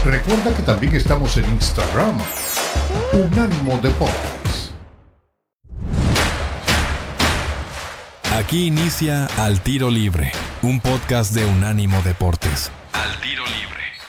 Recuerda que también estamos en Instagram, Unánimo Deportes. Aquí inicia Al Tiro Libre, un podcast de Unánimo Deportes. Al Tiro Libre.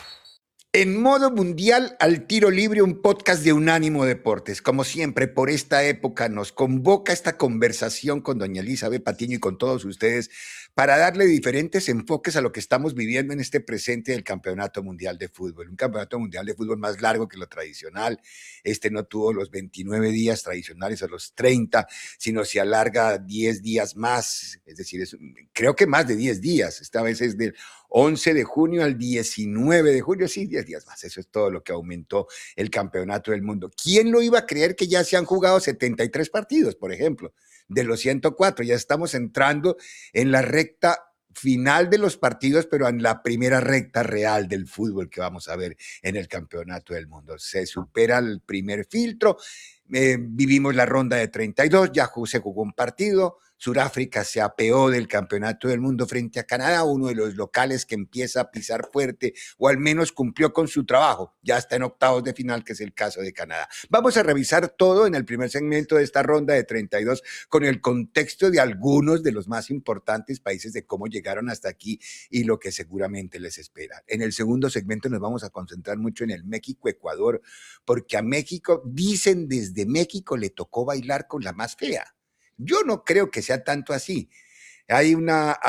En modo mundial, Al Tiro Libre, un podcast de Unánimo Deportes. Como siempre, por esta época nos convoca esta conversación con doña Elizabeth Patiño y con todos ustedes para darle diferentes enfoques a lo que estamos viviendo en este presente del Campeonato Mundial de Fútbol. Un Campeonato Mundial de Fútbol más largo que lo tradicional. Este no tuvo los 29 días tradicionales o los 30, sino se alarga 10 días más. Es decir, creo que más de 10 días. Esta vez es del 11 de junio al 19 de julio, sí, 10 días más. Eso es todo lo que aumentó el Campeonato del Mundo. ¿Quién lo iba a creer que ya se han jugado 73 partidos, por ejemplo, de los 104? Ya estamos entrando en la recta final de los partidos, pero en la primera recta real del fútbol que vamos a ver en el Campeonato del Mundo. Se supera el primer filtro, vivimos la ronda de 32, ya se jugó un partido. Sudáfrica se apeó del Campeonato del Mundo frente a Canadá, uno de los locales que empieza a pisar fuerte, o al menos cumplió con su trabajo. Ya está en octavos de final, que es el caso de Canadá. Vamos a revisar todo en el primer segmento de esta ronda de 32 con el contexto de algunos de los más importantes países, de cómo llegaron hasta aquí y lo que seguramente les espera. En el segundo segmento nos vamos a concentrar mucho en el México-Ecuador, porque a México, dicen desde México, le tocó bailar con la más fea. Yo no creo que sea tanto así. Hay una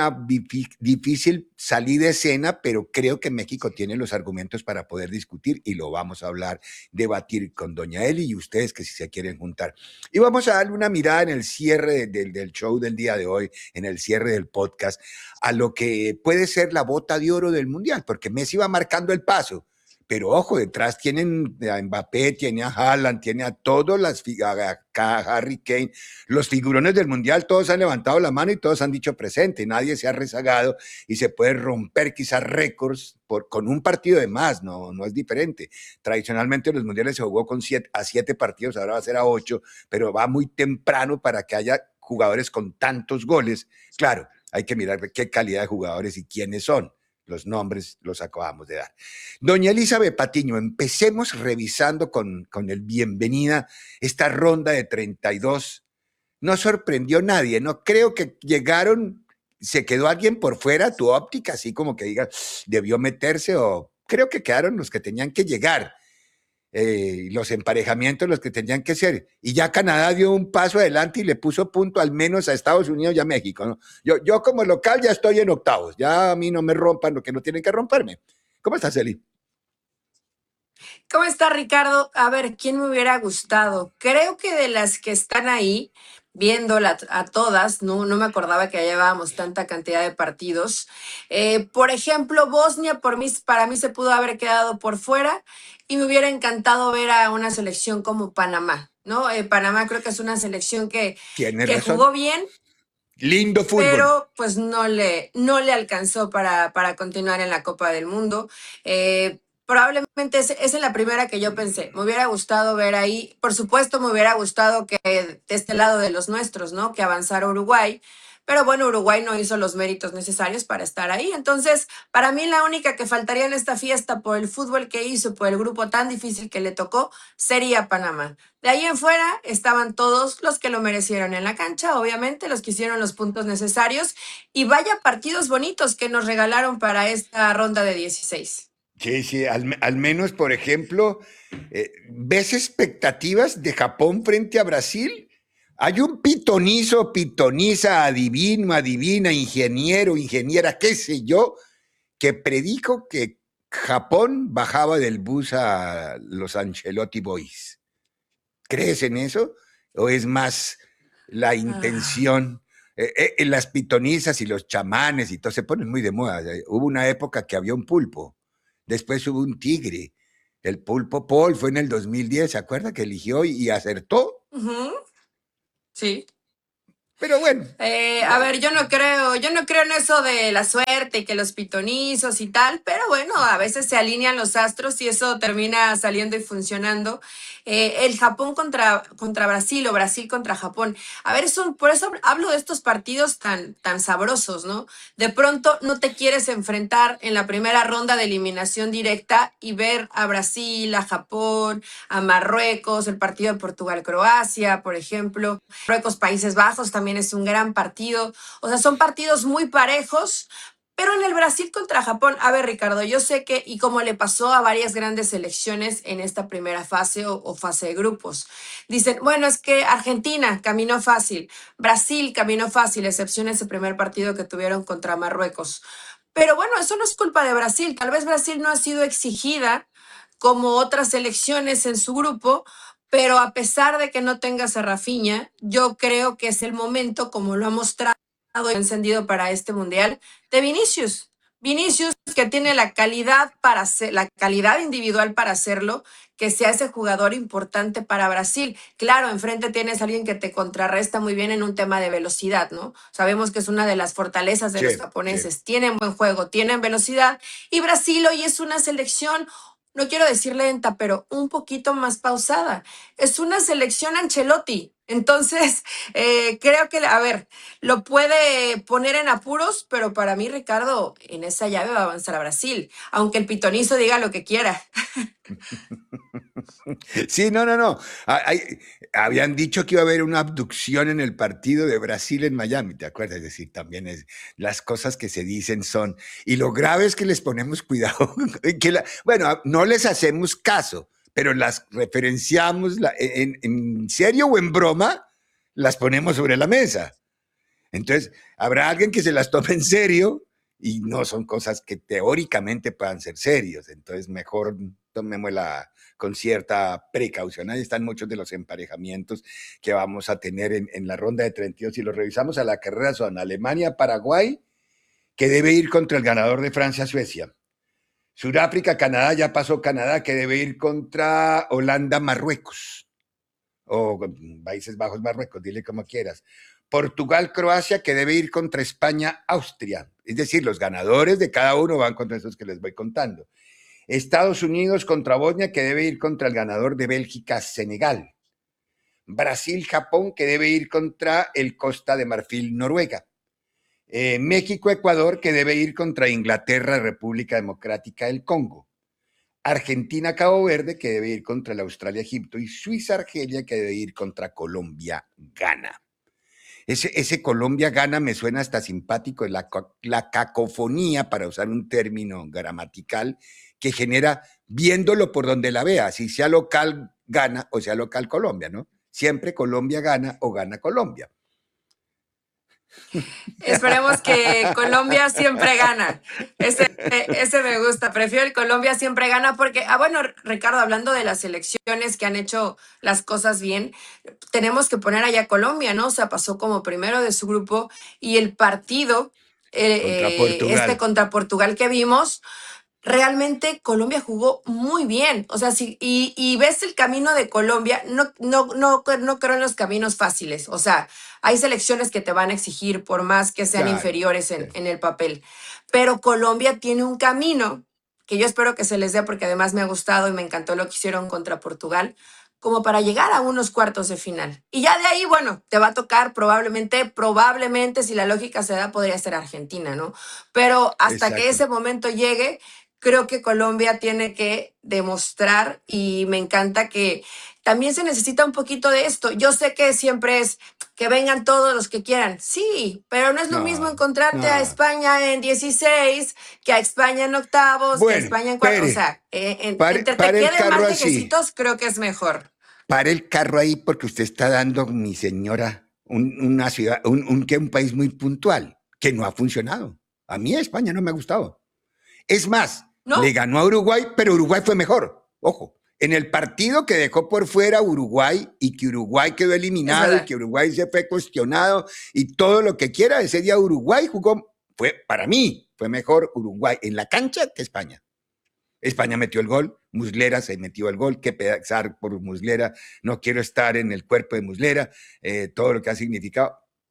difícil salida de escena, pero creo que México tiene los argumentos para poder discutir y lo vamos a hablar, debatir con doña Eli y ustedes que si se quieren juntar. Y vamos a darle una mirada en el cierre del show del día de hoy, en el cierre del podcast, a lo que puede ser la bota de oro del Mundial, porque Messi va marcando el paso. Pero ojo, detrás tienen a Mbappé, tiene a Haaland, tiene a todos a Harry Kane, los figurones del Mundial, todos han levantado la mano y todos han dicho presente, nadie se ha rezagado y se puede romper quizás récords con un partido de más, no es diferente. Tradicionalmente los Mundiales se jugó a 7 partidos, ahora va a ser a 8, pero va muy temprano para que haya jugadores con tantos goles. Claro, hay que mirar qué calidad de jugadores y quiénes son. Los nombres los acabamos de dar. Doña Elizabeth Patiño, empecemos revisando con el bienvenida esta ronda de 32. No sorprendió a nadie, no creo que llegaron, se quedó alguien por fuera, tu óptica, así como que diga, debió meterse, o creo que quedaron los que tenían que llegar. Los emparejamientos los que tenían que ser. Y ya Canadá dio un paso adelante y le puso punto al menos a Estados Unidos y a México, ¿no? Yo como local ya estoy en octavos, ya a mí no me rompan lo que no tienen que romperme. ¿Cómo estás, Eli? ¿Cómo está, Ricardo? A ver, ¿quién me hubiera gustado? Creo que de las que están ahí, viéndola a todas, no me acordaba que llevábamos tanta cantidad de partidos. Por ejemplo, Bosnia, para mí se pudo haber quedado por fuera y me hubiera encantado ver a una selección como Panamá, ¿no? Panamá creo que es una selección que jugó bien, lindo fútbol, pero pues no le alcanzó para continuar en la Copa del Mundo. Probablemente es en la primera que yo pensé. Me hubiera gustado ver ahí, por supuesto me hubiera gustado que de este lado de los nuestros, ¿no? Que avanzara Uruguay. Pero bueno, Uruguay no hizo los méritos necesarios para estar ahí. Entonces, para mí la única que faltaría en esta fiesta por el fútbol que hizo, por el grupo tan difícil que le tocó, sería Panamá. De ahí en fuera estaban todos los que lo merecieron en la cancha, obviamente, los que hicieron los puntos necesarios. Y vaya partidos bonitos que nos regalaron para esta ronda de 16. Sí, al menos, por ejemplo, ¿ves expectativas de Japón frente a Brasil? Hay un pitoniza, adivino, adivina, ingeniero, ingeniera, qué sé yo, que predijo que Japón bajaba del bus a los Ancelotti Boys. ¿Crees en eso? ¿O es más la intención? Las pitonizas y los chamanes y todo se ponen muy de moda. Hubo una época que había un pulpo, después hubo un tigre. El pulpo Paul fue en el 2010, ¿se acuerda? Que eligió y acertó. Sí. Pero bueno. A ver, yo no creo en eso de la suerte y que los pitonizos y tal, pero bueno, a veces se alinean los astros y eso termina saliendo y funcionando. El Japón contra Brasil o Brasil contra Japón. A ver, por eso hablo de estos partidos tan sabrosos, ¿no? De pronto no te quieres enfrentar en la primera ronda de eliminación directa y ver a Brasil, a Japón, a Marruecos, el partido de Portugal-Croacia, por ejemplo. Marruecos, Países Bajos también es un gran partido. O sea, son partidos muy parejos. Pero en el Brasil contra Japón, a ver, Ricardo, yo sé que, y como le pasó a varias grandes selecciones en esta primera fase o fase de grupos, dicen, bueno, es que Argentina caminó fácil, Brasil caminó fácil, excepción ese primer partido que tuvieron contra Marruecos. Pero bueno, eso no es culpa de Brasil. Tal vez Brasil no ha sido exigida como otras selecciones en su grupo, pero a pesar de que no tengas a Rafinha, yo creo que es el momento, como lo ha mostrado y encendido para este mundial, de Vinicius. Vinicius, que tiene la calidad la calidad individual para hacerlo, que sea ese jugador importante para Brasil. Claro, enfrente tienes a alguien que te contrarresta muy bien en un tema de velocidad, ¿no? Sabemos que es una de las fortalezas de los japoneses. Tienen buen juego, tienen velocidad, y Brasil hoy es una selección, no quiero decir lenta, pero un poquito más pausada. Es una selección Ancelotti. Entonces, creo que, a ver, lo puede poner en apuros, pero para mí, Ricardo, en esa llave va a avanzar a Brasil, aunque el pitonizo diga lo que quiera. Sí, no. Habían dicho que iba a haber una abducción en el partido de Brasil en Miami, ¿te acuerdas? Es decir, también las cosas que se dicen son. Y lo grave es que les ponemos cuidado. Bueno, no les hacemos caso, pero las referenciamos en serio o en broma, las ponemos sobre la mesa. Entonces, habrá alguien que se las tome en serio y no son cosas que teóricamente puedan ser serios. Entonces, mejor tomémosla con cierta precaución. Ahí están muchos de los emparejamientos que vamos a tener en la ronda de 32. Si lo revisamos a la carrera son Alemania-Paraguay, que debe ir contra el ganador de Francia-Suecia. Sudáfrica-Canadá, ya pasó Canadá, que debe ir contra Holanda-Marruecos. O Países Bajos-Marruecos, dile como quieras. Portugal-Croacia, que debe ir contra España-Austria. Es decir, los ganadores de cada uno van contra esos que les voy contando. Estados Unidos contra Bosnia, que debe ir contra el ganador de Bélgica-Senegal. Brasil-Japón, que debe ir contra el Costa de Marfil-Noruega. México-Ecuador, que debe ir contra Inglaterra-República Democrática del Congo. Argentina-Cabo Verde, que debe ir contra el Australia-Egipto. Y Suiza-Argelia, que debe ir contra Colombia-Ghana. Ese Colombia-Ghana me suena hasta simpático, la cacofonía, para usar un término gramatical, que genera, viéndolo por donde la vea, si sea local Ghana o sea local Colombia, ¿no? Siempre Colombia gana o gana Colombia. Esperemos que Colombia siempre gana. Ese me gusta. Prefiero el Colombia siempre gana porque, bueno, Ricardo, hablando de las selecciones que han hecho las cosas bien, tenemos que poner allá a Colombia, ¿no? O sea, pasó como primero de su grupo y el partido contra Portugal que vimos, realmente Colombia jugó muy bien. O sea, y ves el camino de Colombia, no creo en los caminos fáciles. O sea, hay selecciones que te van a exigir por más que sean inferiores en el papel. Pero Colombia tiene un camino que yo espero que se les dé porque además me ha gustado y me encantó lo que hicieron contra Portugal, como para llegar a unos cuartos de final. Y ya de ahí, bueno, te va a tocar probablemente, si la lógica se da, podría ser Argentina, ¿no? Pero hasta que ese momento llegue, creo que Colombia tiene que demostrar y me encanta que también se necesita un poquito de esto. Yo sé que siempre es que vengan todos los que quieran. Sí, pero no es lo mismo encontrarte a España en 16 que a España en octavos, que a España en cuartos. O sea, entre te queden más lejecitos, creo que es mejor. Pare el carro ahí porque usted está dando, mi señora, una ciudad, un país muy puntual, que no ha funcionado. A mí España no me ha gustado. Es más, le ganó a Uruguay, pero Uruguay fue mejor. Ojo, en el partido que dejó por fuera Uruguay y que Uruguay quedó eliminado y que Uruguay se fue cuestionado y todo lo que quiera, ese día Uruguay jugó, para mí, fue mejor Uruguay en la cancha que España. España metió el gol, Muslera se metió el gol, qué pesar por Muslera, no quiero estar en el cuerpo de Muslera, todo lo que ha significado,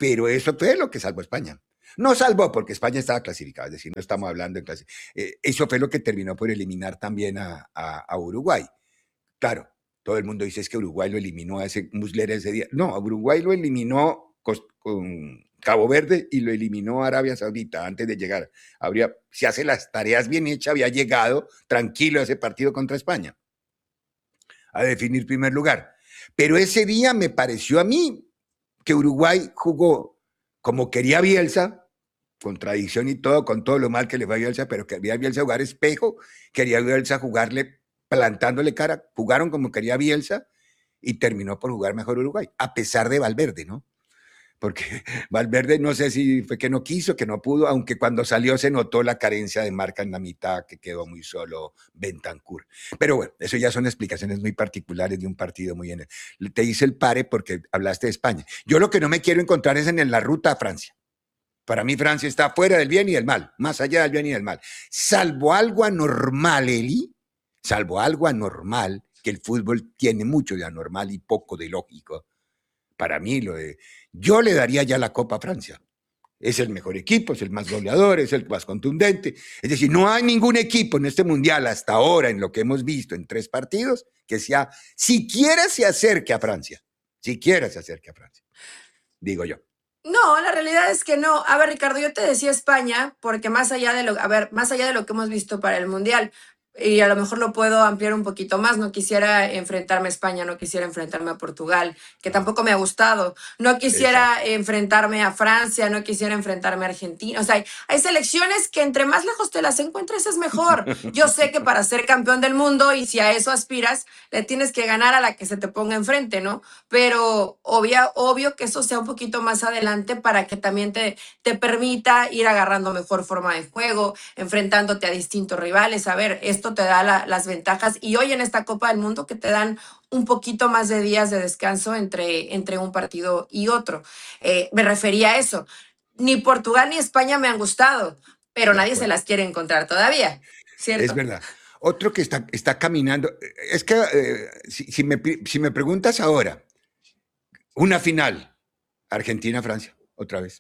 pero eso fue lo que salvó a España. No salvó porque España estaba clasificada, es decir, no estamos hablando de eso fue lo que terminó por eliminar también a Uruguay. Claro, todo el mundo dice es que Uruguay lo eliminó a ese Muslera ese día. No, Uruguay lo eliminó con Cabo Verde y lo eliminó Arabia Saudita antes de llegar. Si hace las tareas bien hechas, había llegado tranquilo a ese partido contra España a definir primer lugar. Pero ese día me pareció a mí que Uruguay jugó como quería Bielsa, con tradición y todo, con todo lo mal que le fue a Bielsa, pero quería Bielsa jugar espejo, quería Bielsa jugarle, plantándole cara, jugaron como quería Bielsa y terminó por jugar mejor Uruguay, a pesar de Valverde, ¿no? Porque Valverde no sé si fue que no quiso, que no pudo, aunque cuando salió se notó la carencia de marca en la mitad, que quedó muy solo Bentancur. Pero bueno, eso ya son explicaciones muy particulares de un partido muy en te hice el pare porque hablaste de España. Yo lo que no me quiero encontrar es en la ruta a Francia. Para mí Francia está fuera del bien y del mal, más allá del bien y del mal. Salvo algo anormal, Eli, salvo algo anormal, que el fútbol tiene mucho de anormal y poco de lógico. Para mí, yo le daría ya la Copa a Francia. Es el mejor equipo, es el más goleador, es el más contundente. Es decir, no hay ningún equipo en este mundial hasta ahora, en lo que hemos visto en 3 partidos, que siquiera se acerque a Francia. Siquiera se acerque a Francia, digo yo. No, la realidad es que no. A ver, Ricardo, yo te decía España, porque más allá de lo que hemos visto para el Mundial, y a lo mejor lo puedo ampliar un poquito más, no quisiera enfrentarme a España, no quisiera enfrentarme a Portugal, que tampoco me ha gustado, no quisiera enfrentarme a Francia, no quisiera enfrentarme a Argentina, o sea, hay selecciones que entre más lejos te las encuentres es mejor. Yo sé que para ser campeón del mundo, y si a eso aspiras, le tienes que ganar a la que se te ponga enfrente, ¿no? Pero obvio que eso sea un poquito más adelante para que también te permita ir agarrando mejor forma de juego, enfrentándote a distintos rivales. A ver, esto te da las ventajas, y hoy en esta Copa del Mundo que te dan un poquito más de días de descanso entre un partido y otro. Me refería a eso. Ni Portugal ni España me han gustado, pero nadie se las quiere encontrar todavía, ¿cierto? Es verdad. Otro que está caminando, es que si me preguntas ahora, una final, Argentina-Francia, otra vez,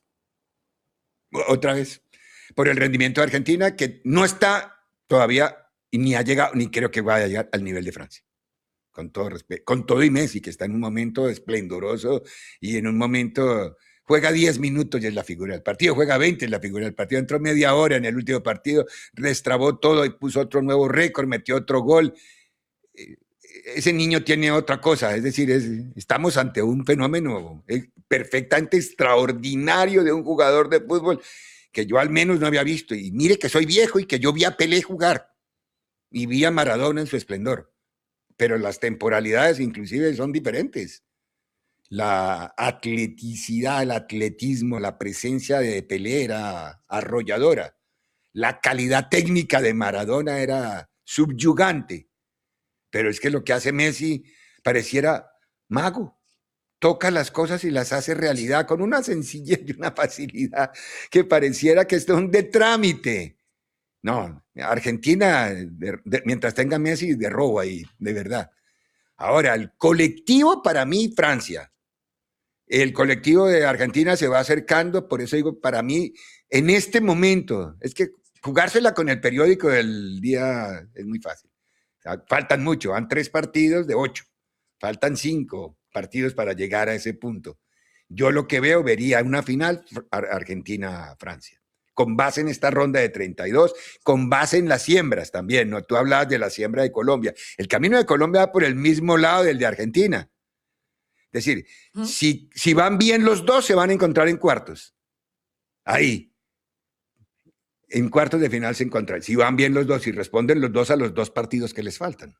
por el rendimiento de Argentina, que no está todavía y ni ha llegado, ni creo que vaya a llegar al nivel de Francia. Con todo respeto, con todo y Messi, que está en un momento esplendoroso y en un momento juega 10 minutos y es la figura del partido, juega 20 es la figura del partido, entró media hora en el último partido, destrabó todo y puso otro nuevo récord, metió otro gol. Ese niño tiene otra cosa, es decir, estamos ante un fenómeno perfectamente extraordinario de un jugador de fútbol que yo al menos no había visto. Y mire que soy viejo y que yo vi a Pelé jugar y vi a Maradona en su esplendor, pero las temporalidades inclusive son diferentes. La atleticidad, el atletismo, la presencia de Pelé era arrolladora. La calidad técnica de Maradona era subyugante. Pero es que lo que hace Messi pareciera mago. Toca las cosas y las hace realidad con una sencillez y una facilidad que pareciera que son de trámite. No, Argentina, mientras tenga Messi, de robo ahí, de verdad. Ahora, el colectivo para mí, Francia. El colectivo de Argentina se va acercando, por eso digo, para mí, en este momento, es que jugársela con el periódico del día es muy fácil. O sea, faltan mucho, van 3 partidos de 8, faltan 5 partidos para llegar a ese punto. Yo lo que vería una final Argentina-Francia, con base en esta ronda de 32, con base en las siembras también, ¿no? Tú hablabas de la siembra de Colombia. El camino de Colombia va por el mismo lado del de Argentina. Es decir, si van bien los dos, se van a encontrar en cuartos. Ahí. En cuartos de final se encuentran. Si van bien los dos, si responden los dos a los 2 partidos que les faltan.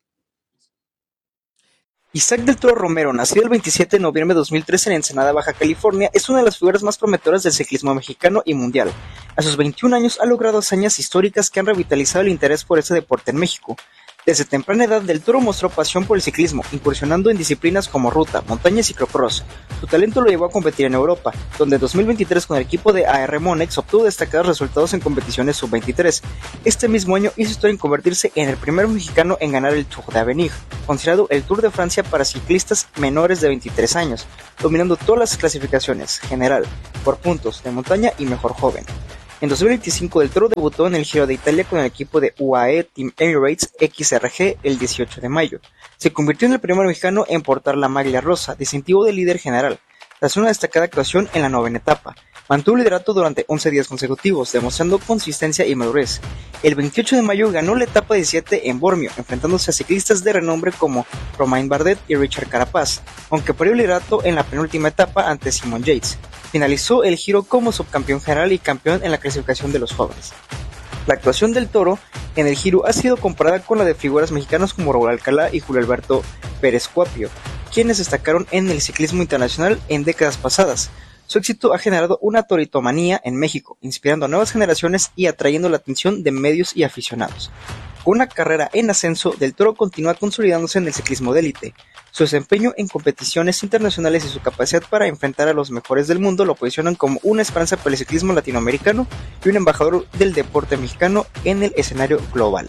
Isaac del Toro Romero, nacido el 27 de noviembre de 2013 en Ensenada, Baja California, es una de las figuras más prometedoras del ciclismo mexicano y mundial. A sus 21 años ha logrado hazañas históricas que han revitalizado el interés por ese deporte en México. Desde temprana edad, Del Toro mostró pasión por el ciclismo, incursionando en disciplinas como ruta, montaña y ciclocross. Su talento lo llevó a competir en Europa, donde en 2023 con el equipo de AR Monex obtuvo destacados resultados en competiciones sub-23. Este mismo año hizo historia en convertirse en el primer mexicano en ganar el Tour de Avenir, considerado el Tour de Francia para ciclistas menores de 23 años, dominando todas las clasificaciones, general, por puntos, de montaña y mejor joven. En 2025 Del Toro debutó en el Giro de Italia con el equipo de UAE Team Emirates XRG el 18 de mayo. Se convirtió en el primer mexicano en portar la maglia rosa, distintivo de líder general, tras una destacada actuación en la 9ª etapa. Mantuvo el liderato durante 11 días consecutivos, demostrando consistencia y madurez. El 28 de mayo ganó la etapa 17 en Bormio, enfrentándose a ciclistas de renombre como Romain Bardet y Richard Carapaz, aunque perdió el liderato en la penúltima etapa ante Simon Yates. Finalizó el Giro como subcampeón general y campeón en la clasificación de los jóvenes. La actuación del Toro en el Giro ha sido comparada con la de figuras mexicanas como Raúl Alcalá y Julio Alberto Pérez Cuapio, quienes destacaron en el ciclismo internacional en décadas pasadas. Su éxito ha generado una toritomanía en México, inspirando a nuevas generaciones y atrayendo la atención de medios y aficionados. Con una carrera en ascenso, Del Toro continúa consolidándose en el ciclismo de élite. Su desempeño en competiciones internacionales y su capacidad para enfrentar a los mejores del mundo lo posicionan como una esperanza para el ciclismo latinoamericano y un embajador del deporte mexicano en el escenario global.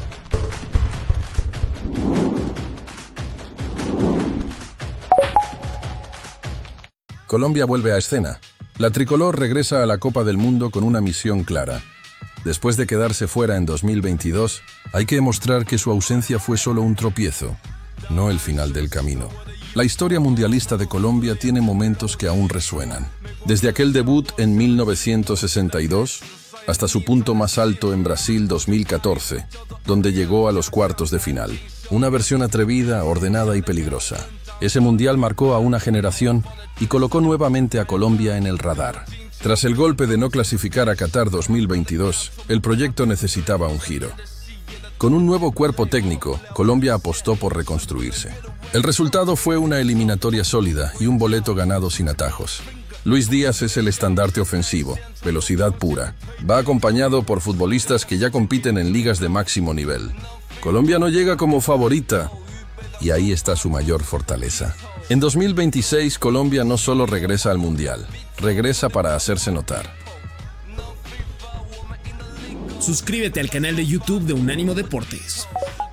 Colombia vuelve a escena. La tricolor regresa a la Copa del Mundo con una misión clara. Después de quedarse fuera en 2022, hay que demostrar que su ausencia fue solo un tropiezo, no el final del camino. La historia mundialista de Colombia tiene momentos que aún resuenan. Desde aquel debut en 1962 hasta su punto más alto en Brasil 2014, donde llegó a los cuartos de final. Una versión atrevida, ordenada y peligrosa. Ese mundial marcó a una generación y colocó nuevamente a Colombia en el radar. Tras el golpe de no clasificar a Qatar 2022, el proyecto necesitaba un giro. Con un nuevo cuerpo técnico, Colombia apostó por reconstruirse. El resultado fue una eliminatoria sólida y un boleto ganado sin atajos. Luis Díaz es el estandarte ofensivo, velocidad pura. Va acompañado por futbolistas que ya compiten en ligas de máximo nivel. Colombia no llega como favorita, y ahí está su mayor fortaleza. En 2026, Colombia no solo regresa al Mundial, regresa para hacerse notar. Suscríbete al canal de YouTube de Unánimo Deportes.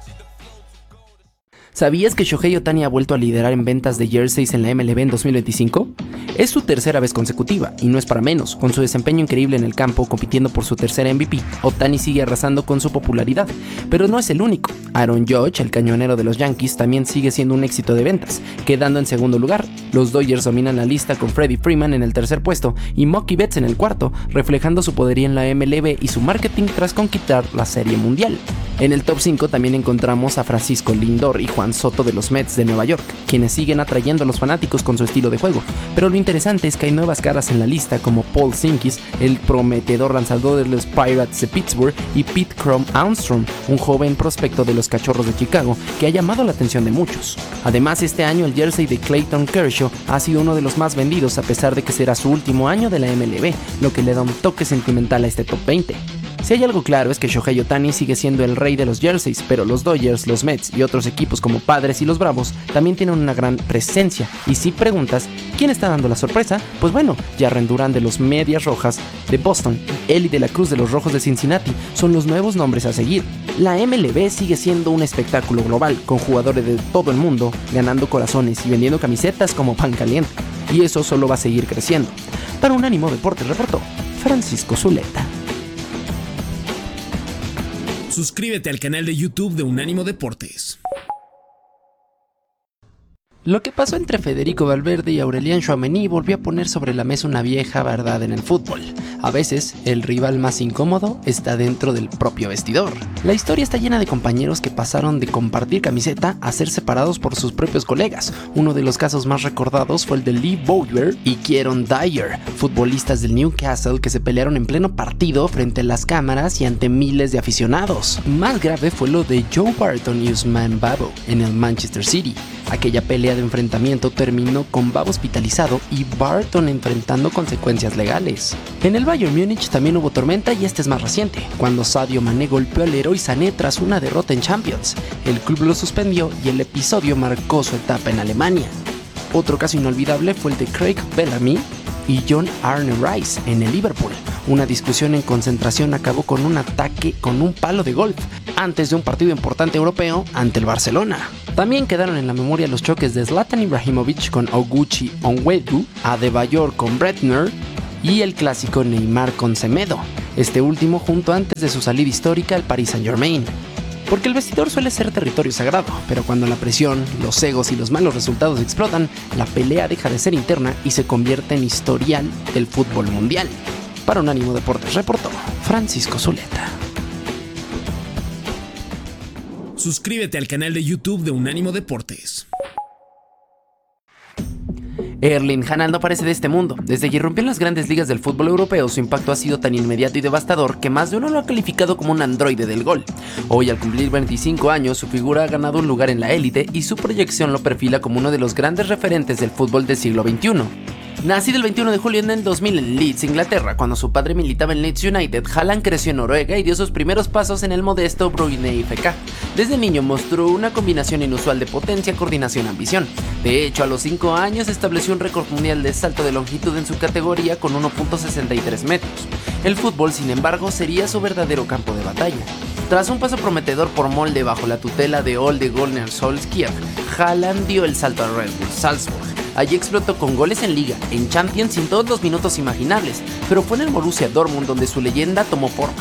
¿Sabías que Shohei Ohtani ha vuelto a liderar en ventas de jerseys en la MLB en 2025? Es su tercera vez consecutiva, y no es para menos. Con su desempeño increíble en el campo, compitiendo por su tercer MVP, Ohtani sigue arrasando con su popularidad. Pero no es el único. Aaron Judge, el cañonero de los Yankees, también sigue siendo un éxito de ventas, quedando en segundo lugar. Los Dodgers dominan la lista con Freddie Freeman en el tercer puesto y Mookie Betts en el cuarto, reflejando su poderío en la MLB y su marketing tras conquistar la Serie Mundial. En el top 5 también encontramos a Francisco Lindor y Juan Soto de los Mets de Nueva York, quienes siguen atrayendo a los fanáticos con su estilo de juego. Pero lo interesante es que hay nuevas caras en la lista como Paul Sinkis, el prometedor lanzador de los Pirates de Pittsburgh, y Pete Crom Armstrong, un joven prospecto de los Cachorros de Chicago que ha llamado la atención de muchos. Además, este año el jersey de Clayton Kershaw ha sido uno de los más vendidos, a pesar de que será su último año de la MLB, lo que le da un toque sentimental a este top 20. Si hay algo claro es que Shohei Ohtani sigue siendo el rey de los jerseys, pero los Dodgers, los Mets y otros equipos como Padres y los Bravos también tienen una gran presencia. Y si preguntas, ¿quién está dando la sorpresa? Pues bueno, Jarren Duran de los Medias Rojas de Boston, Eli de la Cruz de los Rojos de Cincinnati son los nuevos nombres a seguir. La MLB sigue siendo un espectáculo global, con jugadores de todo el mundo ganando corazones y vendiendo camisetas como pan caliente. Y eso solo va a seguir creciendo. Para Unánimo Deportes reportó Francisco Zuleta. Suscríbete al canal de YouTube de Unánimo Deportes. Lo que pasó entre Federico Valverde y Aurélien Tchouaméni volvió a poner sobre la mesa una vieja verdad en el fútbol. A veces, el rival más incómodo está dentro del propio vestidor. La historia está llena de compañeros que pasaron de compartir camiseta a ser separados por sus propios colegas. Uno de los casos más recordados fue el de Lee Bowyer y Kieron Dyer, futbolistas del Newcastle que se pelearon en pleno partido frente a las cámaras y ante miles de aficionados. Más grave fue lo de Joe Barton y Ousmane Babo en el Manchester City. Aquella pelea de enfrentamiento terminó con Baba hospitalizado y Barton enfrentando consecuencias legales. En el Bayern Múnich también hubo tormenta y este es más reciente, cuando Sadio Mané golpeó al Leroy Sané tras una derrota en Champions. El club lo suspendió y el episodio marcó su etapa en Alemania. Otro caso inolvidable fue el de Craig Bellamy y John Arne Rice en el Liverpool. Una discusión en concentración acabó con un ataque con un palo de golf antes de un partido importante europeo ante el Barcelona. También quedaron en la memoria los choques de Zlatan Ibrahimovic con Oguchi Onwedu, Adebayor con Bretner y el clásico Neymar con Semedo, este último junto antes de su salida histórica al Paris Saint-Germain. Porque el vestidor suele ser territorio sagrado, pero cuando la presión, los egos y los malos resultados explotan, la pelea deja de ser interna y se convierte en historial del fútbol mundial. Para Unánimo Deportes reportó Francisco Zuleta. Suscríbete al canal de YouTube de Unánimo Deportes. Erling Haaland no parece de este mundo. Desde que irrumpió en las grandes ligas del fútbol europeo, su impacto ha sido tan inmediato y devastador que más de uno lo ha calificado como un androide del gol. Hoy, al cumplir 25 años, su figura ha ganado un lugar en la élite y su proyección lo perfila como uno de los grandes referentes del fútbol del siglo XXI. Nacido el 21 de julio en el 2000 en Leeds, Inglaterra, cuando su padre militaba en Leeds United, Haaland creció en Noruega y dio sus primeros pasos en el modesto Bryne FK. Desde niño mostró una combinación inusual de potencia, coordinación y ambición. De hecho, a los 5 años estableció un récord mundial de salto de longitud en su categoría con 1.63 metros. El fútbol, sin embargo, sería su verdadero campo de batalla. Tras un paso prometedor por Molde bajo la tutela de Ole Gunnar Solskjaer, Haaland dio el salto al Red Bull Salzburg. Allí explotó con goles en Liga, en Champions y en todos los minutos imaginables, pero fue en el Borussia Dortmund donde su leyenda tomó forma.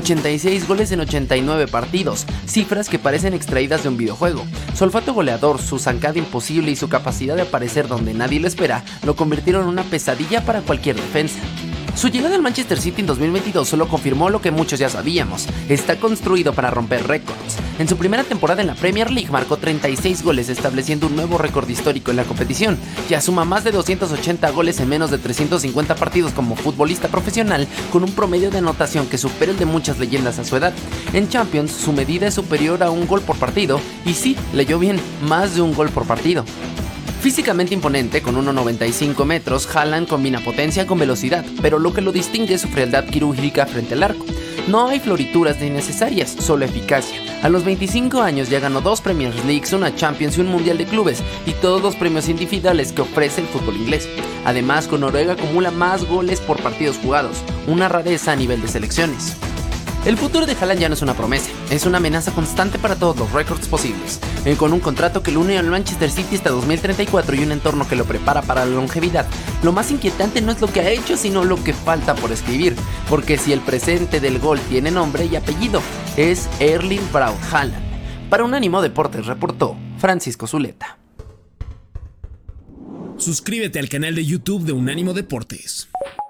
86 goles en 89 partidos, cifras que parecen extraídas de un videojuego. Su olfato goleador, su zancada imposible y su capacidad de aparecer donde nadie lo espera, lo convirtieron en una pesadilla para cualquier defensa. Su llegada al Manchester City en 2022 solo confirmó lo que muchos ya sabíamos: está construido para romper récords. En su primera temporada en la Premier League marcó 36 goles, estableciendo un nuevo récord histórico en la competición. Ya suma más de 280 goles en menos de 350 partidos como futbolista profesional, con un promedio de anotación que supera el de muchas leyendas a su edad. En Champions, su medida es superior a un gol por partido, y sí, leyó bien, más de un gol por partido. Físicamente imponente, con 1.95 metros, Haaland combina potencia con velocidad, pero lo que lo distingue es su frialdad quirúrgica frente al arco. No hay florituras ni necesarias, solo eficacia. A los 25 años ya ganó 2 Premier Leagues, una Champions y un Mundial de Clubes, y todos los premios individuales que ofrece el fútbol inglés. Además, con Noruega acumula más goles por partidos jugados, una rareza a nivel de selecciones. El futuro de Haaland ya no es una promesa, es una amenaza constante para todos los récords posibles. Con un contrato que lo une al Manchester City hasta 2034 y un entorno que lo prepara para la longevidad, lo más inquietante no es lo que ha hecho, sino lo que falta por escribir. Porque si el presente del gol tiene nombre y apellido, es Erling Braut Haaland. Para Unánimo Deportes reportó Francisco Zuleta. Suscríbete al canal de YouTube de Unánimo Deportes.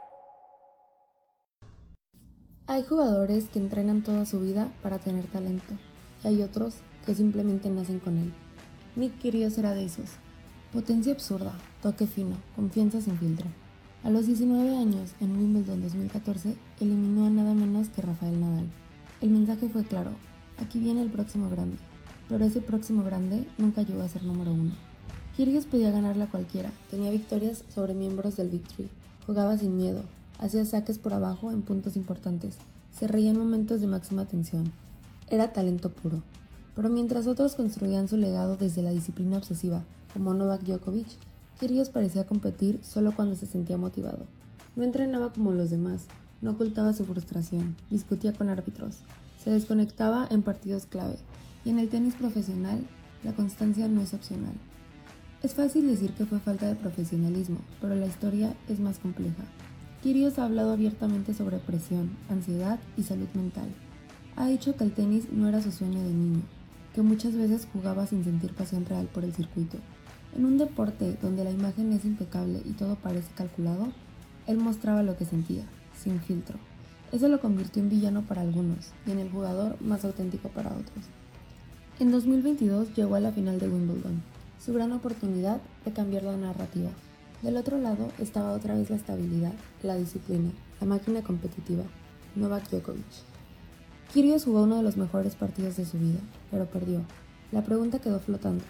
Hay jugadores que entrenan toda su vida para tener talento, y hay otros que simplemente nacen con él. Nick Kyrgios era de esos. Potencia absurda, toque fino, confianza sin filtro. A los 19 años, en Wimbledon 2014, eliminó a nada menos que Rafael Nadal. El mensaje fue claro: aquí viene el próximo grande. Pero ese próximo grande nunca llegó a ser número 1. Kyrgios podía ganarle a cualquiera, tenía victorias sobre miembros del Big Three, jugaba sin miedo, hacía saques por abajo en puntos importantes, se reía en momentos de máxima tensión. Era talento puro. Pero mientras otros construían su legado desde la disciplina obsesiva, como Novak Djokovic, Kyrgios parecía competir solo cuando se sentía motivado. No entrenaba como los demás, no ocultaba su frustración, discutía con árbitros, se desconectaba en partidos clave, y en el tenis profesional, la constancia no es opcional. Es fácil decir que fue falta de profesionalismo, pero la historia es más compleja. Kyrgios ha hablado abiertamente sobre presión, ansiedad y salud mental. Ha dicho que el tenis no era su sueño de niño, que muchas veces jugaba sin sentir pasión real por el circuito. En un deporte donde la imagen es impecable y todo parece calculado, él mostraba lo que sentía, sin filtro. Eso lo convirtió en villano para algunos y en el jugador más auténtico para otros. En 2022 llegó a la final de Wimbledon, su gran oportunidad de cambiar la narrativa. Del otro lado estaba otra vez la estabilidad, la disciplina, la máquina competitiva, Novak Djokovic. Kyrgios jugó uno de los mejores partidos de su vida, pero perdió. La pregunta quedó flotando.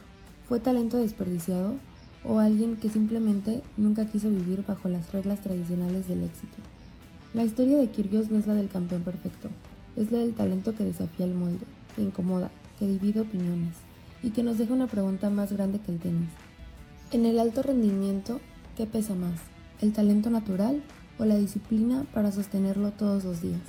¿Fue talento desperdiciado o alguien que simplemente nunca quiso vivir bajo las reglas tradicionales del éxito? La historia de Kyrgios no es la del campeón perfecto, es la del talento que desafía el molde, que incomoda, que divide opiniones y que nos deja una pregunta más grande que el tenis. En el alto rendimiento, ¿qué pesa más? ¿El talento natural o la disciplina para sostenerlo todos los días?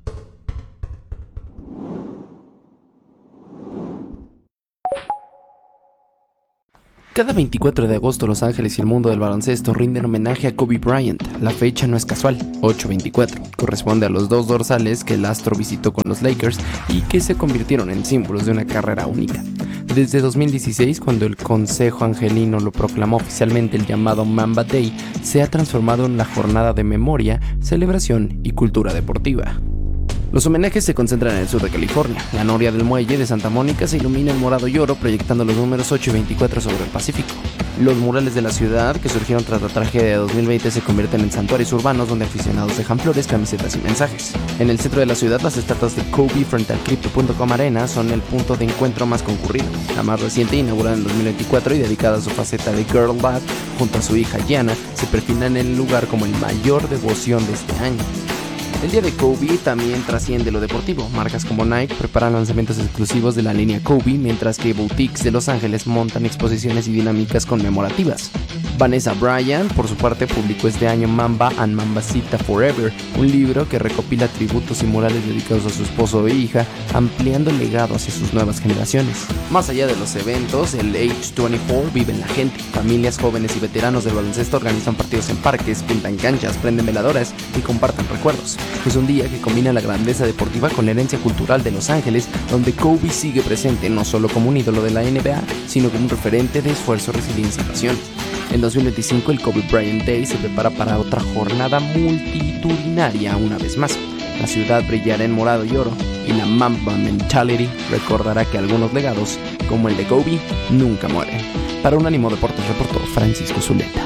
Cada 24 de agosto Los Ángeles y el mundo del baloncesto rinden homenaje a Kobe Bryant. La fecha no es casual, 8/24. Corresponde a los 2 dorsales que el astro visitó con los Lakers y que se convirtieron en símbolos de una carrera única. Desde 2016, cuando el Consejo Angelino lo proclamó oficialmente el llamado Mamba Day, se ha transformado en la jornada de memoria, celebración y cultura deportiva. Los homenajes se concentran en el sur de California. La noria del muelle de Santa Mónica se ilumina en morado y oro, proyectando los números 8 y 24 sobre el Pacífico. Los murales de la ciudad, que surgieron tras la tragedia de 2020, se convierten en santuarios urbanos donde aficionados dejan flores, camisetas y mensajes. En el centro de la ciudad, las estatuas de Kobe frente al Crypto.com Arena son el punto de encuentro más concurrido. La más reciente, inaugurada en 2024 y dedicada a su faceta de Girl Dad, junto a su hija Gianna, se perfila en el lugar como el mayor devoción de este año. El día de Kobe también trasciende lo deportivo. Marcas como Nike preparan lanzamientos exclusivos de la línea Kobe, mientras que boutiques de Los Ángeles montan exposiciones y dinámicas conmemorativas. Vanessa Bryant, por su parte, publicó este año Mamba and Mambacita Forever, un libro que recopila tributos y murales dedicados a su esposo e hija, ampliando el legado hacia sus nuevas generaciones. Más allá de los eventos, el Age24 vive en la gente. Familias, jóvenes y veteranos del baloncesto organizan partidos en parques, pintan canchas, prenden veladoras y comparten recuerdos. Es un día que combina la grandeza deportiva con la herencia cultural de Los Ángeles, donde Kobe sigue presente no solo como un ídolo de la NBA, sino como un referente de esfuerzo, resiliencia y pasión. En 2025 el Kobe Bryant Day se prepara para otra jornada multitudinaria una vez más. La ciudad brillará en morado y oro, y la Mamba Mentality recordará que algunos legados, como el de Kobe, nunca mueren. Para Unánimo Deportes reportó Francisco Zuleta.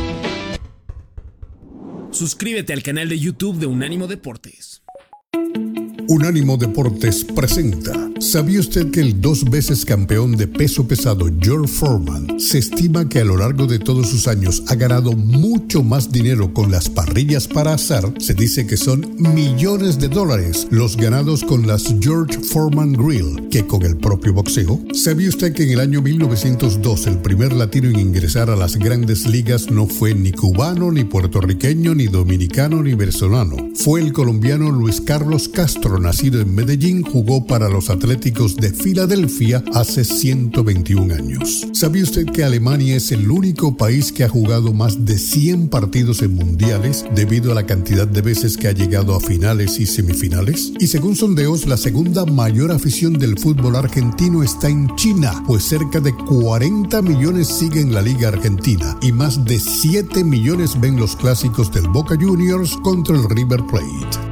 Suscríbete al canal de YouTube de Unánimo Deportes. Unánimo Deportes presenta. ¿Sabía usted que el 2 veces campeón de peso pesado George Foreman se estima que a lo largo de todos sus años ha ganado mucho más dinero con las parrillas para asar? Se dice que son millones de dólares los ganados con las George Foreman Grill que con el propio boxeo. ¿Sabía usted que en el año 1902 el primer latino en ingresar a las grandes ligas no fue ni cubano, ni puertorriqueño, ni dominicano, ni venezolano? Fue el colombiano Luis Carlos Castro, nacido en Medellín, jugó para los Atléticos de Filadelfia hace 121 años. ¿Sabía usted que Alemania es el único país que ha jugado más de 100 partidos en mundiales debido a la cantidad de veces que ha llegado a finales y semifinales? Y según sondeos, la segunda mayor afición del fútbol argentino está en China, pues cerca de 40 millones siguen la Liga Argentina y más de 7 millones ven los clásicos del Boca Juniors contra el River Plate.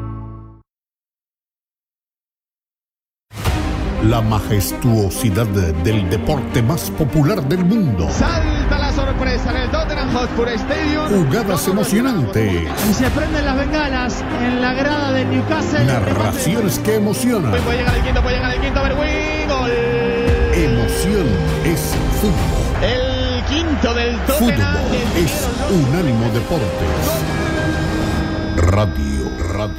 La majestuosidad del deporte más popular del mundo. Salta la sorpresa en el Tottenham Hotspur Stadium. Jugadas emocionantes. Y se prenden las bengalas en la grada del Newcastle. Narraciones que emocionan. Puede llegar el quinto, Berwin. Gol. Emoción es fútbol. El quinto del Tottenham. Fútbol es Unánimo Deportes. Radio.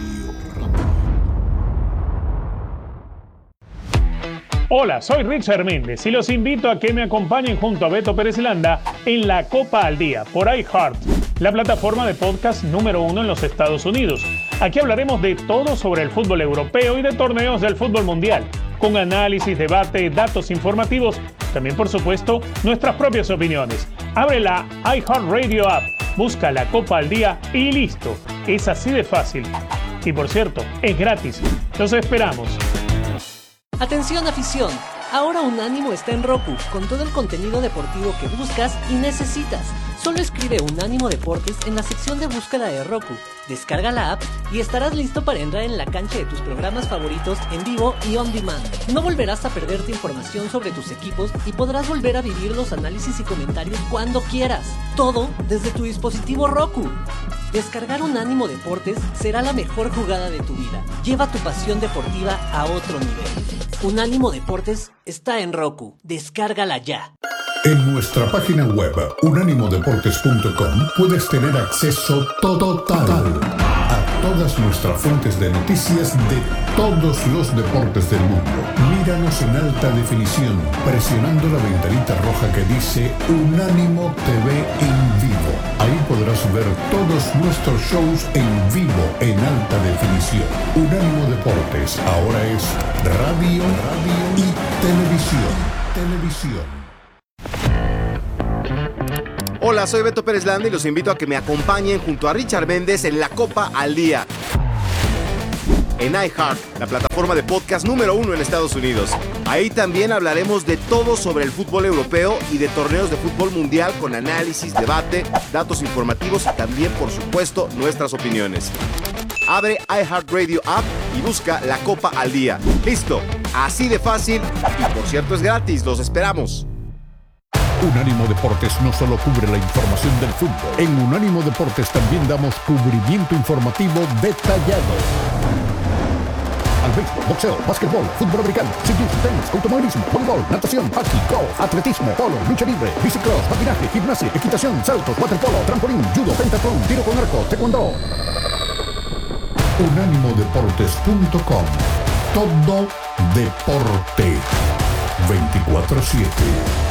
Hola, soy Richard Méndez y los invito a que me acompañen junto a Beto Pérez Landa en La Copa al Día por iHeart, la plataforma de podcast número 1 en los Estados Unidos. Aquí hablaremos de todo sobre el fútbol europeo y de torneos del fútbol mundial, con análisis, debate, datos informativos, también por supuesto nuestras propias opiniones. Abre la iHeartRadio app, busca La Copa al Día y listo. Es así de fácil. Y por cierto, es gratis. Los esperamos. Atención afición, ahora Unánimo está en Roku, con todo el contenido deportivo que buscas y necesitas. Solo escribe Unánimo Deportes en la sección de búsqueda de Roku, descarga la app y estarás listo para entrar en la cancha de tus programas favoritos en vivo y on demand. No volverás a perderte información sobre tus equipos y podrás volver a vivir los análisis y comentarios cuando quieras. Todo desde tu dispositivo Roku. Descargar Unánimo Deportes será la mejor jugada de tu vida. Lleva tu pasión deportiva a otro nivel. Unánimo Deportes está en Roku. Descárgala ya. En nuestra página web, unánimodeportes.com, puedes tener acceso total a todas nuestras fuentes de noticias de todos los deportes del mundo. Míranos en alta definición, presionando la ventanita roja que dice Unánimo TV en vivo. Ahí podrás ver todos nuestros shows en vivo en alta definición. Unánimo Deportes ahora es radio y televisión. Hola, soy Beto Pérez Landa y los invito a que me acompañen junto a Richard Méndez en La Copa al Día. En iHeart, la plataforma de podcast número 1 en Estados Unidos. Ahí también hablaremos de todo sobre el fútbol europeo y de torneos de fútbol mundial con análisis, debate, datos informativos y también, por supuesto, nuestras opiniones. Abre iHeartRadio App y busca La Copa al Día. ¡Listo! Así de fácil y, por cierto, es gratis. ¡Los esperamos! Unánimo Deportes no solo cubre la información del fútbol. En Unánimo Deportes también damos cubrimiento informativo detallado al béisbol, boxeo, básquetbol, fútbol americano, ciclismo, tenis, automovilismo, voleibol, natación, hockey, golf, atletismo, polo, lucha libre, bicicross, patinaje, gimnasia, equitación, saltos, waterpolo, trampolín, judo, pentathlon, tiro con arco, taekwondo. Unánimodeportes.com. Todo deporte 24/7.